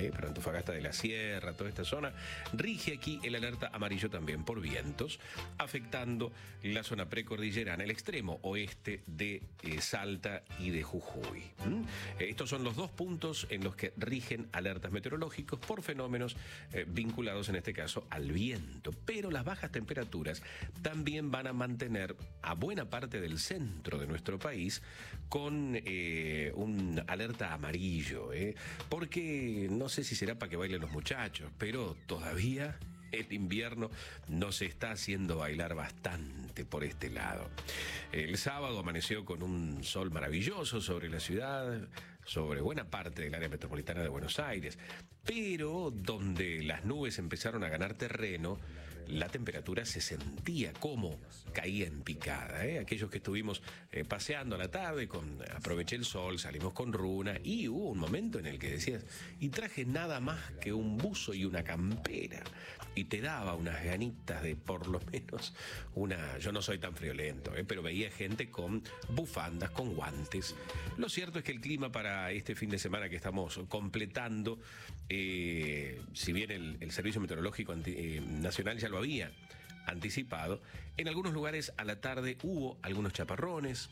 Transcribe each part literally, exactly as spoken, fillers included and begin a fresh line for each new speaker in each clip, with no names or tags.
¿eh? Para Antofagasta de la Sierra, toda esta zona, rige aquí el alerta amarillo también por vientos, afectando la zona precordillerana, el extremo oeste de eh, Salta y de Jujuy. ¿Mm? Eh, estos son los dos puntos en los que rigen alertas meteorológicos por fenómenos eh, vinculados en este caso al viento. Pero las bajas temperaturas también van a mantener a buena parte del centro de nuestro país con eh, un alerta amarillo, ¿eh? Porque no sé si será para que bailen los muchachos, pero todavía el invierno nos está haciendo bailar bastante por este lado. El sábado amaneció con un sol maravilloso sobre la ciudad, sobre buena parte del área metropolitana de Buenos Aires, pero donde las nubes empezaron a ganar terreno, la temperatura se sentía como caía en picada, ¿eh? Aquellos que estuvimos eh, paseando a la tarde, con, aproveché el sol, salimos con Runa, y hubo un momento en el que decías, y traje nada más que un buzo y una campera, y te daba unas ganitas de por lo menos una... Yo no soy tan friolento, ¿eh? Pero veía gente con bufandas, con guantes. Lo cierto es que el clima para este fin de semana que estamos completando, eh, si bien el, el Servicio Meteorológico anti, eh, Nacional ya lo había anticipado, en algunos lugares a la tarde hubo algunos chaparrones,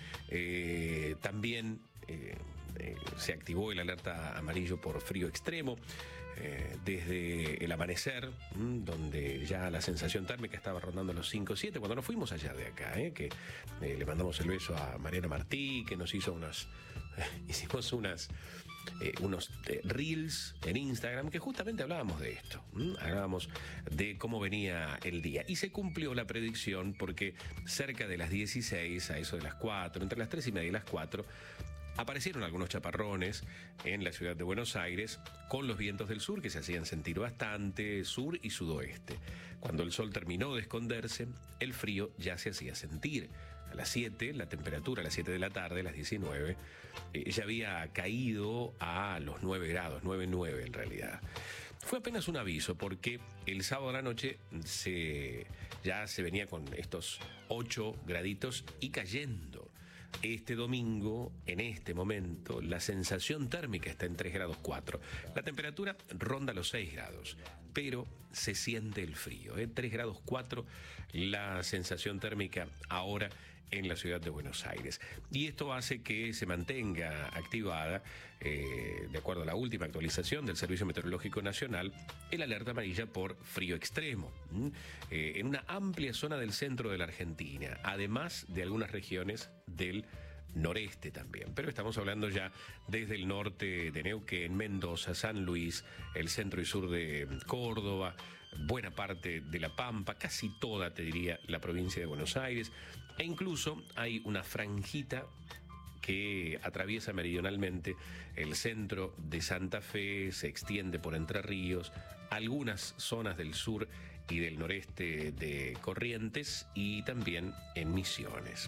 eh, también eh, eh, se activó el alerta amarillo por frío extremo eh, desde el amanecer, mmm, donde ya la sensación térmica estaba rondando los cinco o siete, cuando nos fuimos allá de acá, eh, que eh, le mandamos el beso a Mariana Martí, que nos hizo unas, eh, hicimos unas Eh, unos eh, reels en Instagram que justamente hablábamos de esto, ¿m? Hablábamos de cómo venía el día y se cumplió la predicción porque cerca de las dieciséis, a eso de las cuatro, entre las tres y media y las cuatro, aparecieron algunos chaparrones en la ciudad de Buenos Aires con los vientos del sur que se hacían sentir bastante, sur y sudoeste. Cuando el sol terminó de esconderse, el frío ya se hacía sentir. A las siete, la temperatura a las siete de la tarde, a las diecinueve, eh, ya había caído a los nueve grados, nueve punto nueve en realidad. Fue apenas un aviso porque el sábado a la noche se, ya se venía con estos ocho graditos y cayendo. Este domingo, en este momento, la sensación térmica está en tres grados cuatro. La temperatura ronda los seis grados, pero se siente el frío, ¿eh? tres grados cuatro la sensación térmica ahora en la ciudad de Buenos Aires. Y esto hace que se mantenga activada, eh, de acuerdo a la última actualización del Servicio Meteorológico Nacional, el alerta amarilla por frío extremo, ¿Mm? eh, en una amplia zona del centro de la Argentina, además de algunas regiones del noreste también, pero estamos hablando ya desde el norte de Neuquén, Mendoza, San Luis, el centro y sur de Córdoba, buena parte de La Pampa, casi toda, te diría, la provincia de Buenos Aires, e incluso hay una franjita que atraviesa meridionalmente el centro de Santa Fe, se extiende por Entre Ríos, algunas zonas del sur y del noreste de Corrientes y también en Misiones.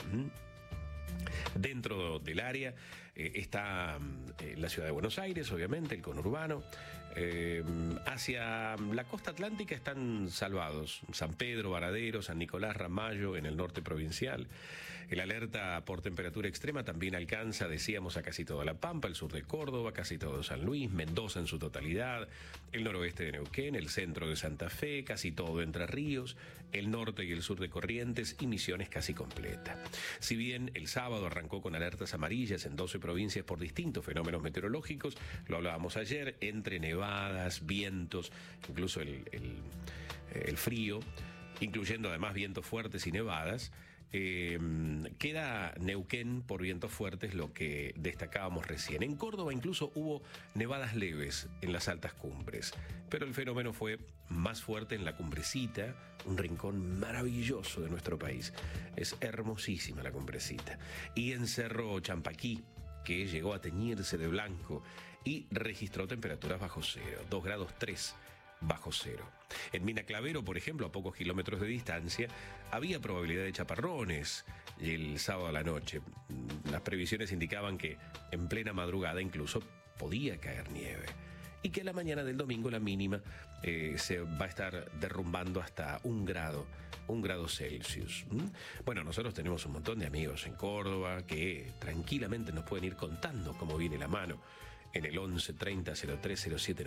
Dentro del área eh, está eh, la ciudad de Buenos Aires, obviamente, el conurbano. Eh, hacia la costa atlántica están salvados San Pedro, Varadero, San Nicolás, Ramallo, en el norte provincial. El alerta por temperatura extrema también alcanza, decíamos, a casi toda La Pampa, el sur de Córdoba, casi todo San Luis, Mendoza en su totalidad, el noroeste de Neuquén, el centro de Santa Fe, casi todo Entre Ríos, el norte y el sur de Corrientes y Misiones casi completa. Si bien el sábado arrancó con alertas amarillas en doce provincias por distintos fenómenos meteorológicos, lo hablábamos ayer, entre nevadas, vientos, incluso el, el, el frío, incluyendo además vientos fuertes y nevadas, eh, queda Neuquén por vientos fuertes, lo que destacábamos recién. En Córdoba incluso hubo nevadas leves en las altas cumbres, pero el fenómeno fue más fuerte en la Cumbrecita, un rincón maravilloso de nuestro país. Es hermosísima la Cumbrecita. Y en Cerro Champaquí, que llegó a teñirse de blanco y registró temperaturas bajo cero, dos grados tres bajo cero. En Mina Clavero, por ejemplo, a pocos kilómetros de distancia, había probabilidad de chaparrones el sábado a la noche. Las previsiones indicaban que en plena madrugada incluso podía caer nieve. Y que a la mañana del domingo la mínima eh, se va a estar derrumbando hasta un grado, un grado Celsius. ¿Mm? Bueno, nosotros tenemos un montón de amigos en Córdoba que tranquilamente nos pueden ir contando cómo viene la mano en el once treinta cero tres cero siete